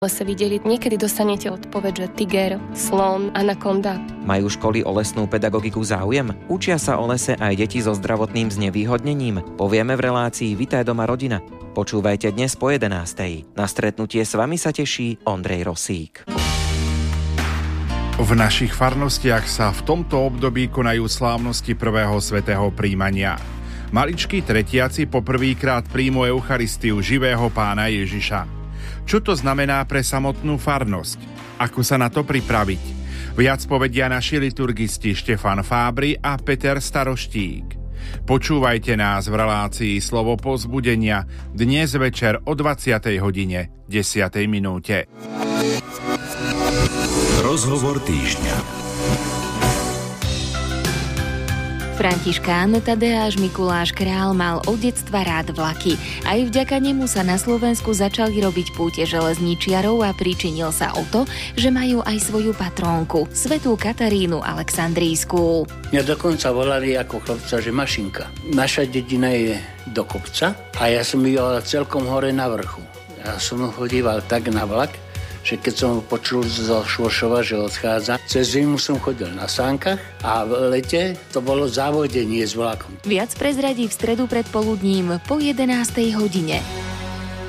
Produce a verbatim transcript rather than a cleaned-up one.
Lese videli, niekedy dostanete odpoveď, že tiger, slon, anakonda. Majú školy o lesnú pedagogiku záujem? Učia sa o lese aj deti so zdravotným znevýhodnením? Povieme v relácii Vitaj doma rodina. Počúvajte dnes po jedenástej. Na stretnutie s vami sa teší Ondrej Rosík. V našich farnostiach sa v tomto období konajú slávnosti prvého svätého príjmania. Maličkí tretiaci poprvýkrát príjmu Eucharistiu živého Pána Ježiša. Čo to znamená pre samotnú farnosť? Ako sa na to pripraviť? Viac povedia naši liturgisti Štefan Fábry a Peter Staroštík. Počúvajte nás v relácii Slovo povzbudenia dnes večer o dvadsiatej hodine desiatej minúte. Rozhovor týždňa. Františkán Tadeáš Mikuláš Král mal od detstva rád vlaky. Aj vďaka nemu sa na Slovensku začali robiť púte železničiarov a pričinil sa o to, že majú aj svoju patrónku, svätú Katarínu Alexandrijskú. Mňa dokonca volali ako chlapca, že Mašinka. Naša dedina je do kopca a ja som býval celkom hore na vrchu. Ja som chodíval tak na vlak, že keď som počul zo Švošova, že odchádza, cez zimu som chodil na sánkach a v lete to bolo závodenie s vlakom. Viac prezradí v stredu predpoludním po jedenástej hodine.